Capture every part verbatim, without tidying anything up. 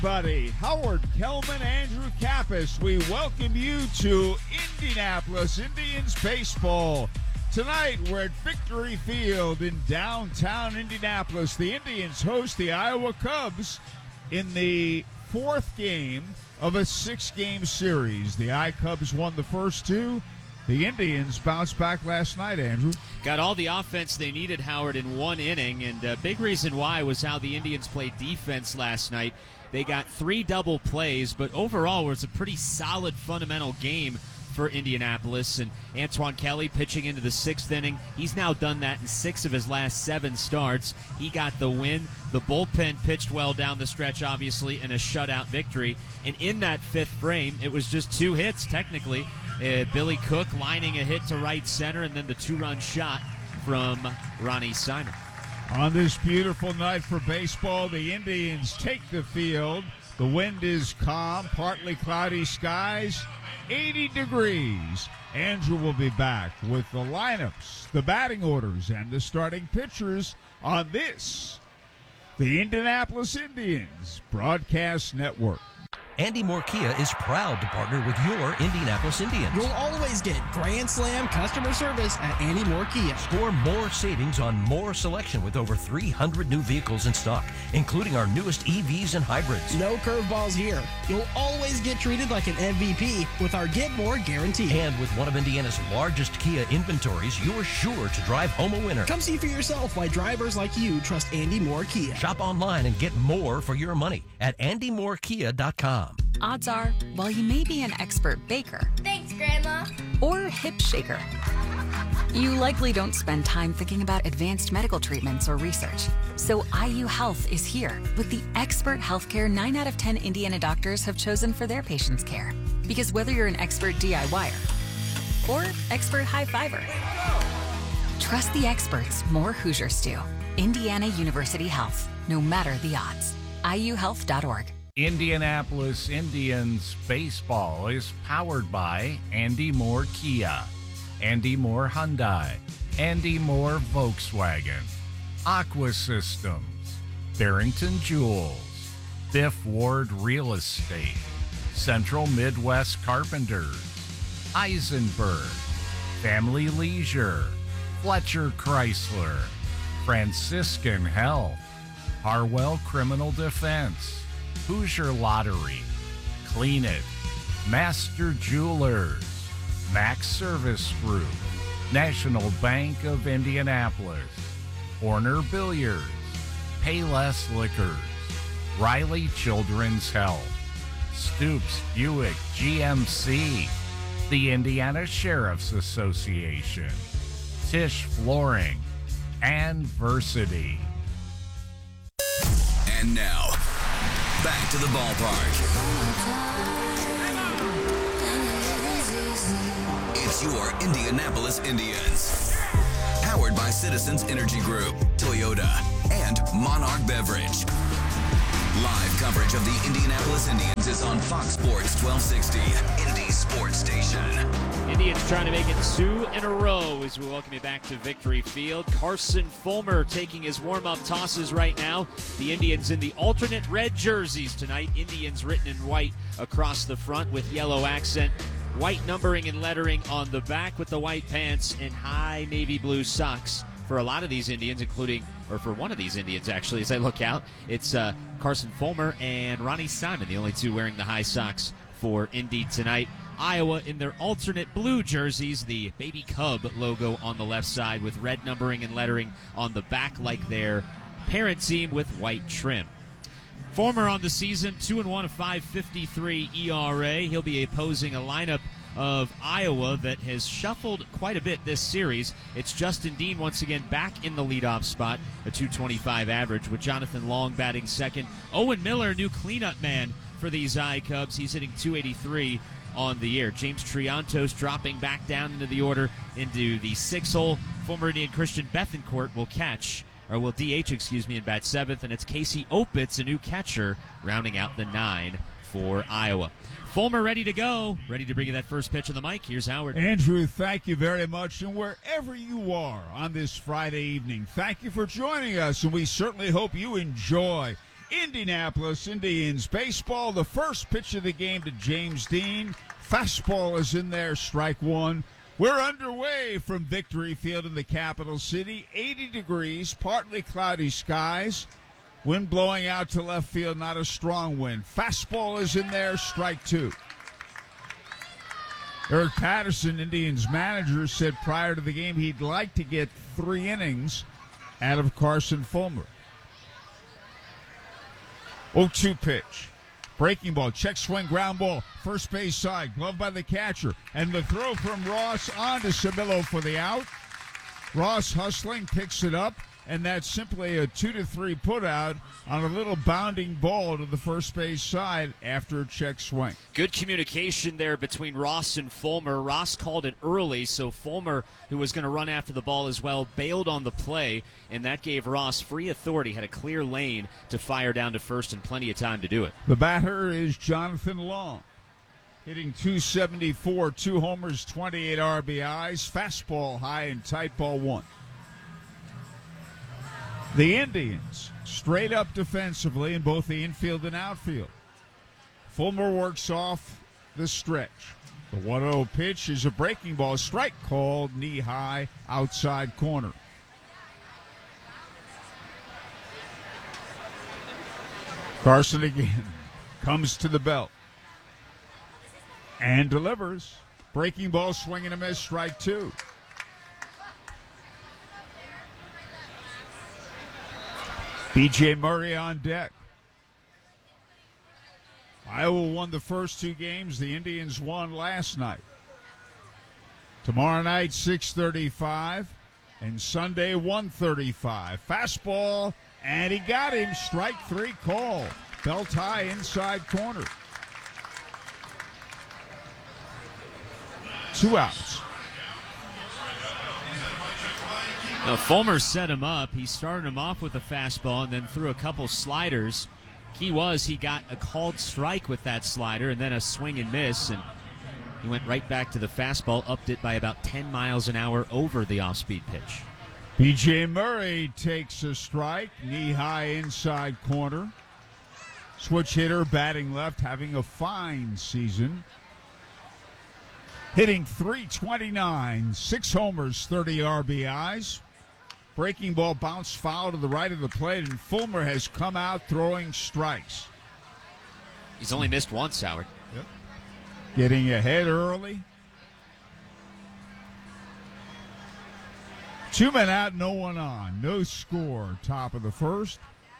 everybody. Howard Kelman, Andrew Kappas. We welcome you to Indianapolis Indians baseball. Tonight, we're at Victory Field in downtown Indianapolis. The Indians host the Iowa Cubs in the fourth game of a six-game series. The I-Cubs won the first two. The Indians bounced back last night, Andrew. Got all the offense they needed, Howard, in one inning, and a big reason why was how the Indians played defense last night. They got three double plays, but overall it was a pretty solid fundamental game for Indianapolis. And Antoine Kelly pitching into the sixth inning. He's now done that in six of his last seven starts. He got the win. The bullpen pitched well down the stretch, obviously, in a shutout victory. And in that fifth frame, it was just two hits, technically. Uh, Billy Cook lining a hit to right center, and then the two-run shot from Ronnie Simon. On this beautiful night for baseball, the Indians take the field. The wind is calm, partly cloudy skies, eighty degrees. Andrew will be back with the lineups, the batting orders, and the starting pitchers on this, the Indianapolis Indians Broadcast Network. Andy Moore Kia is proud to partner with your Indianapolis Indians. You'll always get Grand Slam customer service at Andy Moore Kia. Score more savings on more selection with over three hundred new vehicles in stock, including our newest E Vs and hybrids. No curveballs here. You'll always get treated like an M V P with our Get More guarantee. And with one of Indiana's largest Kia inventories, you're sure to drive home a winner. Come see for yourself why drivers like you trust Andy Moore Kia. Shop online and get more for your money at andy moore kia dot com. Odds are, while you may be an expert baker, thanks, Grandma, or hip shaker, you likely don't spend time thinking about advanced medical treatments or research. So I U Health is here with the expert healthcare nine out of ten Indiana doctors have chosen for their patients' care. Because whether you're an expert DIYer or expert high-fiver, trust the experts more Hoosiers do. Indiana University Health, no matter the odds. I U health dot org. Indianapolis Indians baseball is powered by Andy Moore Kia, Andy Moore Hyundai, Andy Moore Volkswagen, Aqua Systems, Barrington Jewels, Biff Ward Real Estate, Central Midwest Carpenters, Eisenberg, Family Leisure, Fletcher Chrysler, Franciscan Health, Harwell Criminal Defense, Hoosier Lottery, Clean It, Master Jewelers, Max Service Group, National Bank of Indianapolis, Horner Billiards, Payless Liquors, Riley Children's Health, Stoops Buick G M C, the Indiana Sheriff's Association, Tisch Flooring, and Versity. And now, back to the ballpark. It's your Indianapolis Indians. Powered by Citizens Energy Group, Toyota, and Monarch Beverage. Live coverage of the Indianapolis Indians is on Fox Sports twelve sixty, Indy Sports Station. Indians trying to make it two in a row as we welcome you back to Victory Field. Carson Fulmer taking his warm-up tosses right now. The Indians in the alternate red jerseys tonight. Indians written in white across the front with yellow accent. White numbering and lettering on the back with the white pants and high navy blue socks. For a lot of these Indians, including, or for one of these Indians actually, as I look out, it's uh, Carson Fulmer and Ronnie Simon, the only two wearing the high socks for Indy tonight. Iowa in their alternate blue jerseys, the Baby Cub logo on the left side with red numbering and lettering on the back like their parent team with white trim. Fulmer on the season, two and one, a five fifty-three E R A. He'll be opposing a lineup of Iowa that has shuffled quite a bit this series. It's Justin Dean once again back in the leadoff spot, a two twenty-five average, with Jonathan Long batting second. Owen Miller, new cleanup man for these I-Cubs. He's hitting two eighty-three on the year. James Triantos dropping back down into the order into the six-hole. Former Indian Christian Bethencourt will catch, or will D H, excuse me, and bat seventh, and it's Casey Opitz, a new catcher, rounding out the nine for Iowa. Fulmer ready to go, ready to bring you that first pitch on the mic. Here's Howard. Andrew, thank you very much. And wherever you are on this Friday evening, thank you for joining us, and we certainly hope you enjoy Indianapolis Indians baseball. The first pitch of the game to James Dean. Fastball is in there, strike one. We're underway from Victory Field in the capital city. eighty degrees, partly cloudy skies. Wind blowing out to left field, not a strong wind. Fastball is in there, strike two. Eric Patterson, Indians manager, said prior to the game he'd like to get three innings out of Carson Fulmer. oh two pitch. Breaking ball, check swing, ground ball, first base side, glove by the catcher, and the throw from Ross on to Camilo for the out. Ross hustling, picks it up, and that's simply a two to three put out on a little bounding ball to the first base side after a check swing. Good communication there between Ross and Fulmer. Ross called it early, so Fulmer, who was going to run after the ball as well, bailed on the play, and that gave Ross free authority, had a clear lane to fire down to first and plenty of time to do it. The batter is Jonathan Long, hitting two seventy-four, two homers, twenty-eight R B Is, fastball high and tight, ball one. The Indians straight up defensively in both the infield and outfield. Fulmer works off the stretch. The one oh pitch is a breaking ball, strike called, knee high, outside corner. Carson again comes to the belt and delivers. Breaking ball, swing and a miss, strike two. B J Murray on deck. Iowa won the first two games. The Indians won last night. Tomorrow night, six thirty-five, and Sunday, one thirty-five. Fastball, and he got him. Strike three call. Belt high inside corner. Two outs. Now, Fulmer set him up. He started him off with a fastball and then threw a couple sliders. Key was he got a called strike with that slider and then a swing and miss, and he went right back to the fastball, upped it by about ten miles an hour over the off-speed pitch. B J Murray takes a strike, knee-high inside corner. Switch hitter, batting left, having a fine season. Hitting three twenty-nine, six homers, thirty R B Is. Breaking ball bounced foul to the right of the plate, and Fulmer has come out throwing strikes. He's only missed once, Howard. Yep. Getting ahead early. Two men out, no one on. No score, top of the first.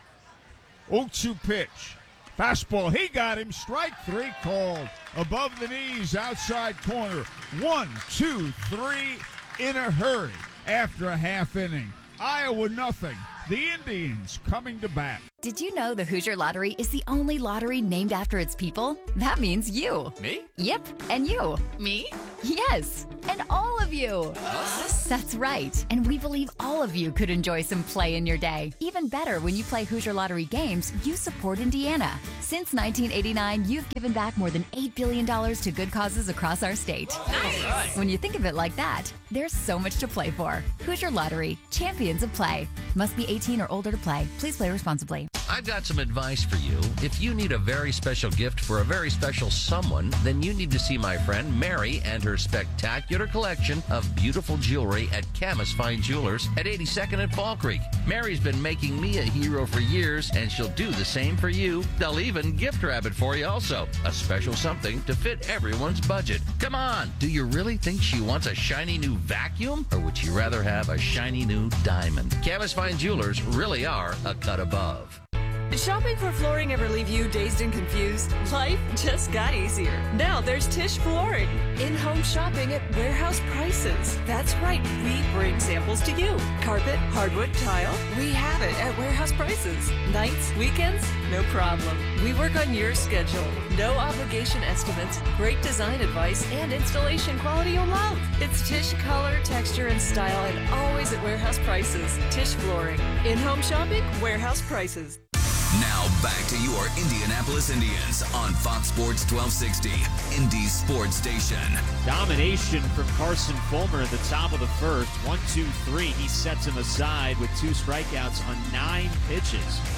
oh two pitch. Fastball, he got him. Strike three called. Above the knees, outside corner. One, two, three in a hurry after a half inning. Iowa nothing. The Indians coming to bat. Did you know the Hoosier Lottery is the only lottery named after its people? That means you. Me? Yep, and you. Me? Yes, and all of you. Us? That's right, and we believe all of you could enjoy some play in your day. Even better, when you play Hoosier Lottery games, you support Indiana. Since nineteen eighty-nine, you've given back more than eight billion dollars to good causes across our state. Nice. When you think of it like that, there's so much to play for. Hoosier Lottery, champions of play. Must be eighteen or older to play. Please play responsibly. I've got some advice for you. If you need a very special gift for a very special someone, then you need to see my friend Mary and her spectacular collection of beautiful jewelry at Camas Fine Jewelers at eighty-second and Fall Creek. Mary's been making me a hero for years, and she'll do the same for you. They'll even gift wrap it for you also. A special something to fit everyone's budget. Come on, do you really think she wants a shiny new vacuum? Or would you rather have a shiny new diamond? Camas Fine Jewelers really are a cut above. Did shopping for flooring ever leave you dazed and confused? Life just got easier. Now there's Tisch Flooring. In-home shopping at warehouse prices. That's right, we bring samples to you. Carpet, hardwood, tile, we have it at warehouse prices. Nights, weekends, no problem. We work on your schedule. No obligation estimates, great design advice, and installation quality you'll love. It's Tisch color, texture, and style, and always at warehouse prices. Tisch Flooring. In-home shopping, warehouse prices. Now back to your Indianapolis Indians on Fox Sports twelve sixty, Indy's sports station. Domination from Carson Fulmer at the top of the first. One, two, three. He sets him aside with two strikeouts on nine pitches.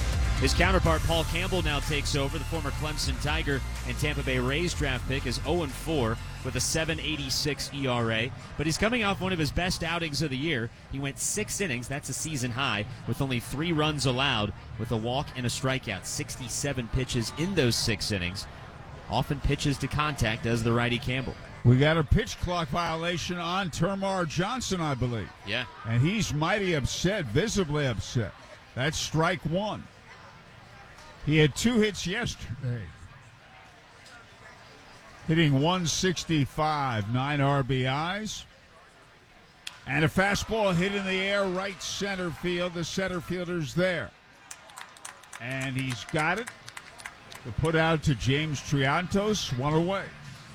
His counterpart, Paul Campbell, now takes over. The former Clemson Tiger and Tampa Bay Rays draft pick is oh and four with a seven eighty-six E R A. But he's coming off one of his best outings of the year. He went six innings, that's a season high, with only three runs allowed, with a walk and a strikeout. sixty-seven pitches in those six innings. Often pitches to contact as the righty Campbell. We got a pitch clock violation on Termarr Johnson, I believe. Yeah. And he's mighty upset, visibly upset. That's strike one. He had two hits yesterday. Hitting one sixty-five, nine R B Is. And a fastball hit in the air, right center field. The center fielder's there. And he's got it to put out to James Triantos, one away.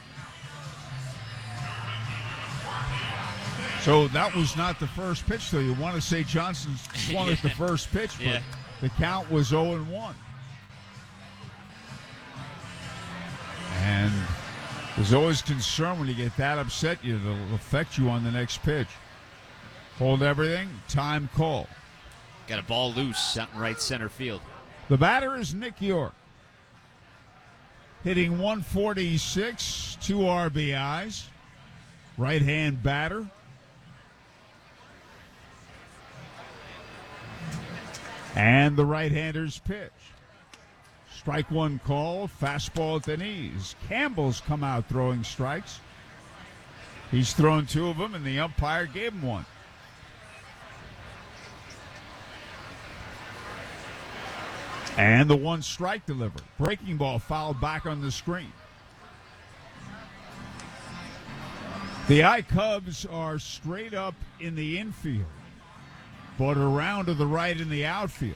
So that was not the first pitch, though. You want to say Johnson swung yeah. at the first pitch, but yeah. the count was oh and one. And there's always concern when you get that upset, it'll affect you on the next pitch. Hold everything, time call. Got a ball loose out in right center field. The batter is Nick York. Hitting one forty-six, two R B Is. Right-hand batter. And the right-hander's pitch. Strike one call, fastball at the knees. Campbell's come out throwing strikes. He's thrown two of them, and the umpire gave him one. And the one strike delivered. Breaking ball fouled back on the screen. The I-Cubs are straight up in the infield, but around to the right in the outfield.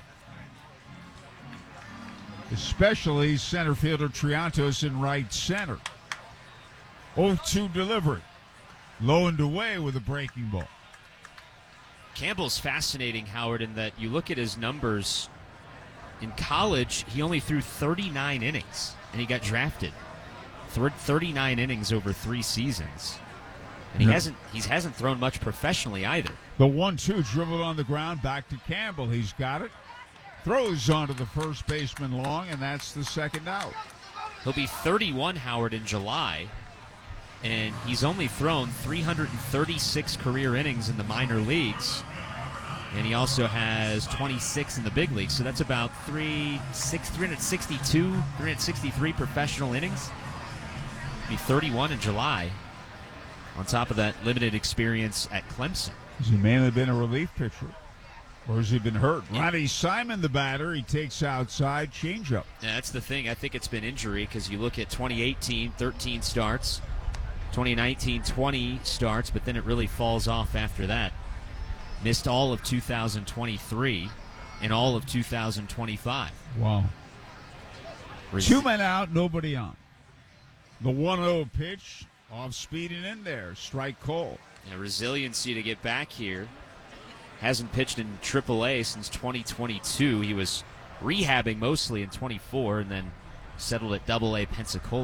Especially center fielder Triantos in right center. oh two delivery. Low and away with a breaking ball. Campbell's fascinating, Howard, in that you look at his numbers. In college, he only threw thirty-nine innings, and he got drafted. thirty-nine innings over three seasons. And he no. hasn't he hasn't thrown much professionally either. The one two dribbled on the ground, back to Campbell. He's got it. Throws onto the first baseman long, and that's the second out. He'll be thirty-one, Howard, in July, and he's only thrown three hundred thirty-six career innings in the minor leagues, and he also has twenty-six in the big leagues, so that's about three, six, three sixty-two, three sixty-three professional innings. He'll be thirty-one in July, on top of that limited experience at Clemson. Has he mainly been a relief pitcher? Or has he been hurt? Ronnie Simon, the batter, he takes outside, changeup. Yeah, that's the thing. I think it's been injury because you look at twenty eighteen, thirteen starts, twenty nineteen, twenty starts, but then it really falls off after that. Missed all of two thousand twenty-three and all of two thousand twenty-five. Wow. Res- Two men out, nobody on. The one oh pitch, off speed and in there. Strike call. Yeah, resiliency to get back here. Hasn't pitched in triple A since twenty twenty-two. He was rehabbing mostly in twenty-four and then settled at double A Pensacola.